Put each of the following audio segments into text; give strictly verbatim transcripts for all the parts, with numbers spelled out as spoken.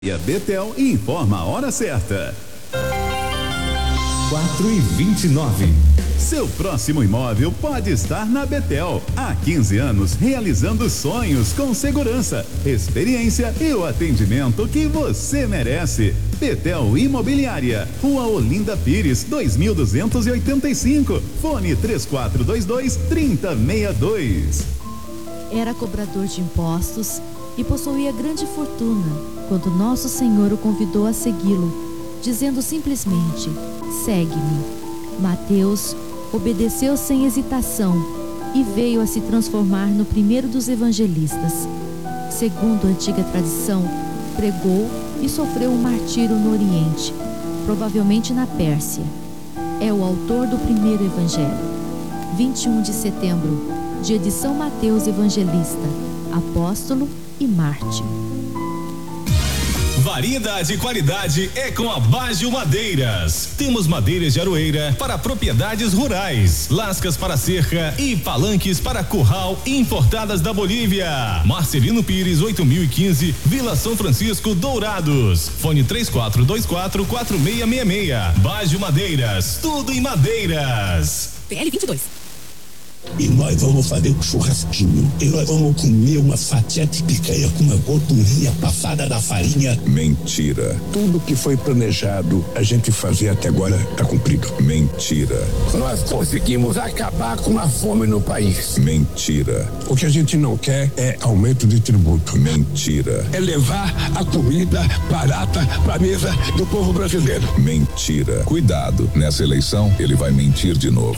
E a Betel informa a hora certa. quatro e vinte e nove. Seu próximo imóvel pode estar na Betel. Há quinze anos realizando sonhos com segurança, experiência e o atendimento que você merece. Betel Imobiliária, Rua Olinda Pires, dois mil duzentos e oitenta e cinco. Fone três quatro dois dois, três zero seis dois. Era cobrador de impostos e possuía grande fortuna quando nosso Senhor o convidou a segui-lo, dizendo simplesmente: segue-me. Mateus obedeceu sem hesitação e veio a se transformar no primeiro dos evangelistas. Segundo a antiga tradição, pregou e sofreu um martírio no Oriente, provavelmente na Pérsia. É o autor do primeiro evangelho. vinte e um de setembro, dia de São Mateus Evangelista, apóstolo e mártir. Variedade e qualidade é com a Baggio Madeiras. Temos madeiras de aroeira para propriedades rurais, lascas para cerca e palanques para curral importadas da Bolívia. Marcelino Pires, oito mil e quinze, Vila São Francisco, Dourados. Fone três quatro dois quatro, quatro seis seis seis. Baggio Madeiras, tudo em madeiras. P L vinte e dois. E nós vamos fazer um churrasquinho. E nós vamos comer uma fatia de picanha com uma gordurinha passada da farinha. Mentira. Tudo que foi planejado a gente fazer até agora está cumprido. Mentira. Nós conseguimos acabar com a fome no país. Mentira. O que a gente não quer é aumento de tributo. Mentira. É levar a comida barata para a mesa do povo brasileiro. Mentira. Cuidado, nessa eleição ele vai mentir de novo.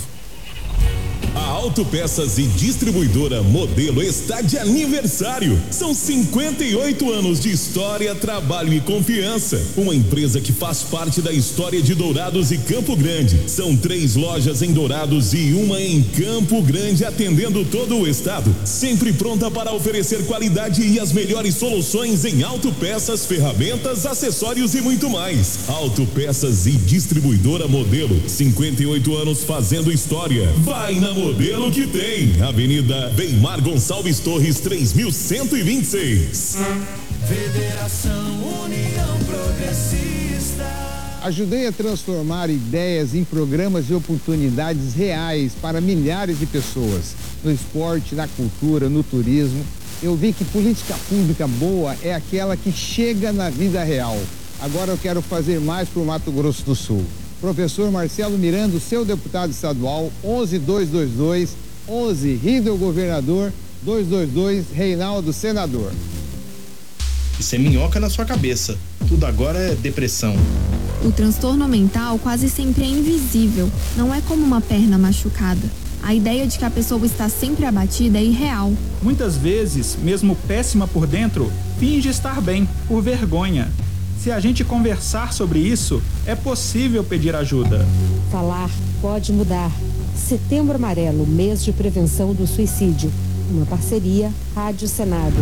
A Autopeças e Distribuidora Modelo está de aniversário. São cinquenta e oito anos de história, trabalho e confiança. Uma empresa que faz parte da história de Dourados e Campo Grande. São três lojas em Dourados e uma em Campo Grande, atendendo todo o estado. Sempre pronta para oferecer qualidade e as melhores soluções em autopeças, ferramentas, acessórios e muito mais. Autopeças e Distribuidora Modelo. cinquenta e oito anos fazendo história. Vai na Modelo que tem. Avenida Weimar Gonçalves Torres, três mil cento e vinte e seis. Federação União Progressista. Ajudei a transformar ideias em programas e oportunidades reais para milhares de pessoas. No esporte, na cultura, no turismo. Eu vi que política pública boa é aquela que chega na vida real. Agora eu quero fazer mais para o Mato Grosso do Sul. Professor Marcelo Miranda, seu deputado estadual, onze dois dois dois, onze Rídel Governador, dois dois dois Reinaldo Senador. Isso é minhoca na sua cabeça. Tudo agora é depressão. O transtorno mental quase sempre é invisível. Não é como uma perna machucada. A ideia de que a pessoa está sempre abatida é irreal. Muitas vezes, mesmo péssima por dentro, finge estar bem, por vergonha. Se a gente conversar sobre isso, é possível pedir ajuda. Falar pode mudar. Setembro Amarelo, mês de prevenção do suicídio. Uma parceria Rádio Senado.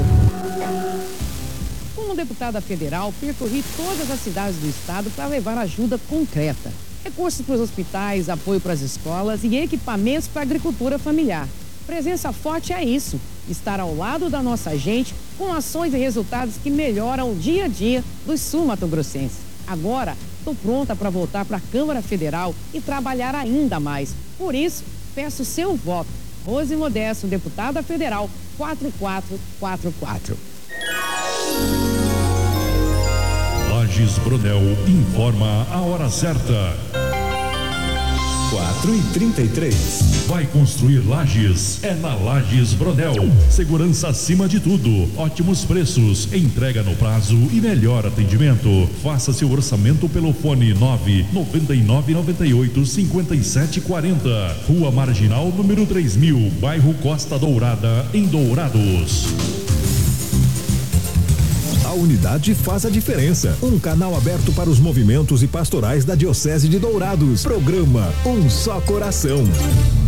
Como deputada federal, percorri todas as cidades do estado para levar ajuda concreta. Recursos para os hospitais, apoio para as escolas e equipamentos para a agricultura familiar. Presença forte é isso, estar ao lado da nossa gente com ações e resultados que melhoram o dia a dia dos sul-mato-grossenses. Agora, estou pronta para voltar para a Câmara Federal e trabalhar ainda mais. Por isso, peço seu voto. Rose Modesto, deputada federal, quatro quatro quatro quatro. Lages Brodel informa a hora certa. quatro e trinta e três. Vai construir Lages? É na Lages Brodel. Segurança acima de tudo. Ótimos preços, entrega no prazo e melhor atendimento. Faça seu orçamento pelo fone nove nove nove nove oito cinco sete quatro zero. Rua Marginal, número três mil, bairro Costa Dourada, em Dourados. A unidade faz a diferença. Um canal aberto para os movimentos e pastorais da Diocese de Dourados. Programa Um Só Coração.